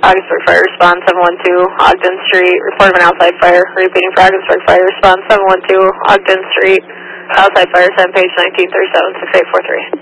Ogdensburg Fire, respond 712 Ogden Street, report of an outside fire. Repeating for Ogdensburg Fire, respond 712 Ogden Street, outside fire, 7 page 1937, 6843.